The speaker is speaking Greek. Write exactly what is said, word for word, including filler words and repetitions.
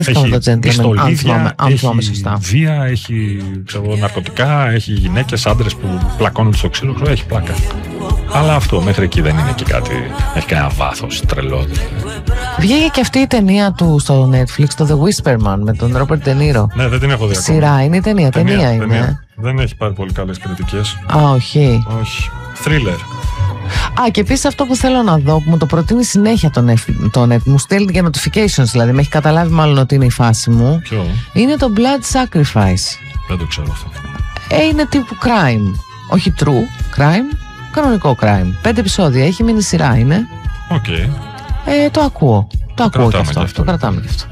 Έχει το πιστολίδια, αν θυμάμαι έχει σωστά. βία, έχει ξέρω, ναρκωτικά, έχει γυναίκες, άντρες που πλακώνουν στο ξύλο, έχει πλάκα. Αλλά αυτό μέχρι εκεί δεν είναι και κάτι, έχει κανένα βάθος τρελό. Βγήκε και αυτή η ταινία του στο Netflix, το The Whisperman με τον Ρόμπερτ De Niro. Ναι, δεν την έχω δει ακόμα. Σειρά είναι η ταινία, ταινία, ταινία είναι. Ταινία. Δεν έχει πάρει πολύ καλές κριτικές. Α, όχι. Όχι. Thriller. Α, και επίσης αυτό που θέλω να δω, που μου το προτείνει συνέχεια το Net, μου στέλνει και notifications, δηλαδή με έχει καταλάβει μάλλον ότι είναι η φάση μου. Ποιο? Είναι το Blood Sacrifice. Δεν το ξέρω αυτό. Ε, είναι τύπου crime. Όχι true crime, κανονικό crime. Πέντε επεισόδια, έχει μείνει σειρά είναι. Οκ. Okay. Ε, το ακούω. Το, το ακούω και αυτό. Και αυτό. Το κρατάμε και αυτό.